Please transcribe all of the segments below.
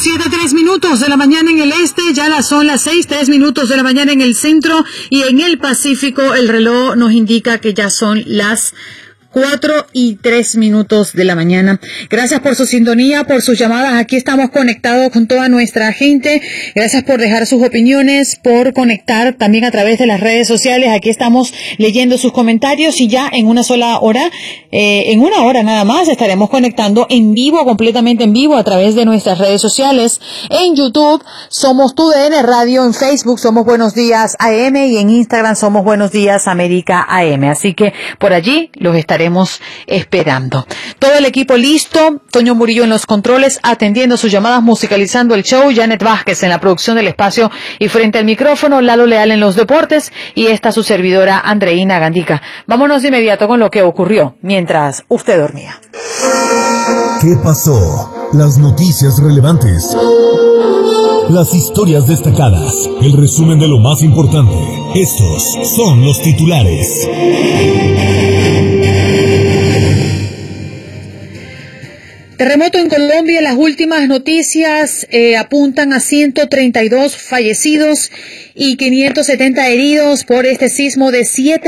7:03 de la mañana en el este, ya son las 6:03 de la mañana en el centro y en el Pacífico el reloj nos indica que ya son las 4:03 de la mañana. Gracias por su sintonía, por sus llamadas. Aquí estamos conectados con toda nuestra gente. Gracias por dejar sus opiniones, por conectar también a través de las redes sociales. Aquí estamos leyendo sus comentarios y ya en una hora nada más estaremos conectando en vivo, completamente en vivo a través de nuestras redes sociales. En YouTube somos TUDN Radio, en Facebook somos Buenos Días AM y en Instagram somos Buenos Días América AM. Así que por allí los estaremos esperando. Todo el equipo listo, Toño Murillo en los controles, atendiendo sus llamadas, musicalizando el show, Janet Vázquez en la producción del espacio y frente al micrófono, Lalo Leal en los deportes y esta su servidora Andreina Gandica. Vámonos de inmediato con lo que ocurrió mientras usted dormía. ¿Qué pasó? Las noticias relevantes. Las historias destacadas. El resumen de lo más importante. Estos son los titulares. Terremoto en Colombia. Las últimas noticias apuntan a 132 fallecidos y 570 heridos por este sismo de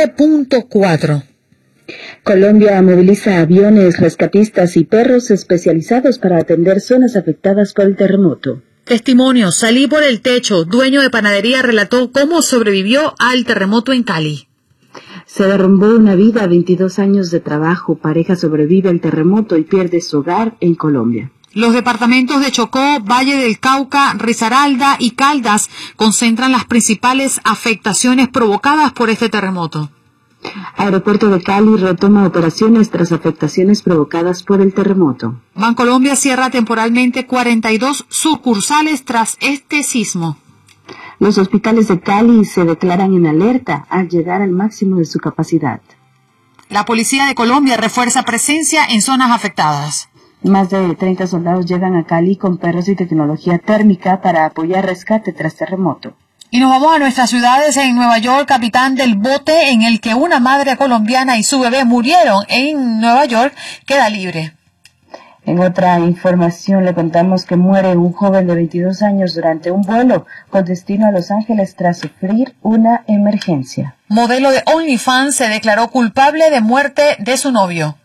7.4. Colombia moviliza aviones, rescatistas y perros especializados para atender zonas afectadas por el terremoto. Testimonios. Salí por el techo. Dueño de panadería relató cómo sobrevivió al terremoto en Cali. Se derrumbó una vida, 22 años de trabajo. Pareja sobrevive al terremoto y pierde su hogar en Colombia. Los departamentos de Chocó, Valle del Cauca, Risaralda y Caldas concentran las principales afectaciones provocadas por este terremoto. Aeropuerto de Cali retoma operaciones tras afectaciones provocadas por el terremoto. Bancolombia cierra temporalmente 42 sucursales tras este sismo. Los hospitales de Cali se declaran en alerta al llegar al máximo de su capacidad. La Policía de Colombia refuerza presencia en zonas afectadas. Más de 30 soldados llegan a Cali con perros y tecnología térmica para apoyar rescate tras terremoto. Y nos vamos a nuestras ciudades. En Nueva York, capitán del bote en el que una madre colombiana y su bebé murieron en Nueva York queda libre. En otra información le contamos que muere un joven de 22 años durante un vuelo con destino a Los Ángeles tras sufrir una emergencia. Modelo de OnlyFans se declaró culpable de muerte de su novio.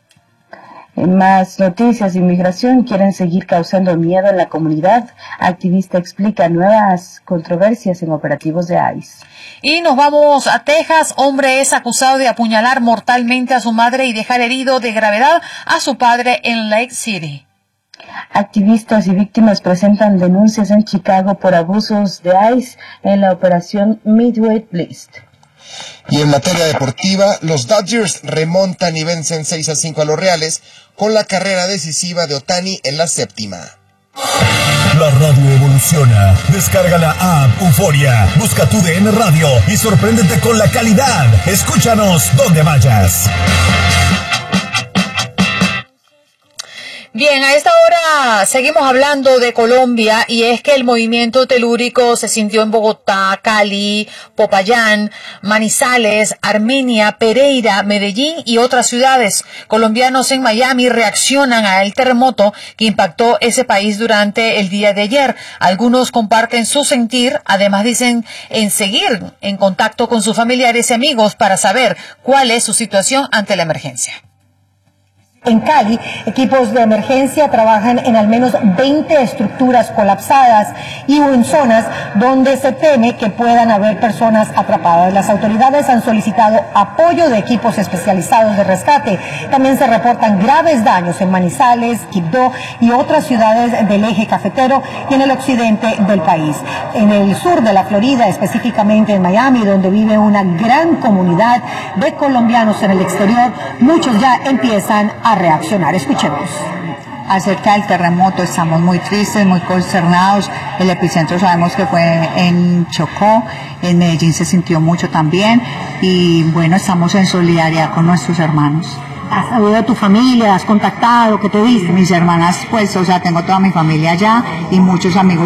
En más noticias de inmigración, quieren seguir causando miedo en la comunidad. Activista explica nuevas controversias en operativos de ICE. Y nos vamos a Texas. Hombre es acusado de apuñalar mortalmente a su madre y dejar herido de gravedad a su padre en Lake City. Activistas y víctimas presentan denuncias en Chicago por abusos de ICE en la operación Midway Blitz. Y en materia deportiva, los Dodgers remontan y vencen 6-5 a los Reales con la carrera decisiva de Ohtani en la séptima. La radio evoluciona. Descarga la app Euforia. Busca TUDN Radio y sorpréndete con la calidad. Escúchanos donde vayas. Bien, a esta hora seguimos hablando de Colombia y es que el movimiento telúrico se sintió en Bogotá, Cali, Popayán, Manizales, Armenia, Pereira, Medellín y otras ciudades. Colombianos en Miami reaccionan al terremoto que impactó ese país durante el día de ayer. Algunos comparten su sentir, además dicen en seguir en contacto con sus familiares y amigos para saber cuál es su situación ante la emergencia. En Cali, equipos de emergencia trabajan en al menos 20 estructuras colapsadas y en zonas donde se teme que puedan haber personas atrapadas. Las autoridades han solicitado apoyo de equipos especializados de rescate. También se reportan graves daños en Manizales, Quibdó y otras ciudades del eje cafetero y en el occidente del país. En el sur de la Florida, específicamente en Miami, donde vive una gran comunidad de colombianos en el exterior, muchos ya empiezan a reaccionar. Escuchemos. Acerca del terremoto estamos muy tristes, muy consternados. El epicentro sabemos que fue en Chocó, en Medellín se sintió mucho también y bueno, estamos en solidaridad con nuestros hermanos. ¿Has sabido de tu familia? ¿Has contactado? ¿Qué te dicen? Mis hermanas, pues, tengo toda mi familia allá y muchos amigos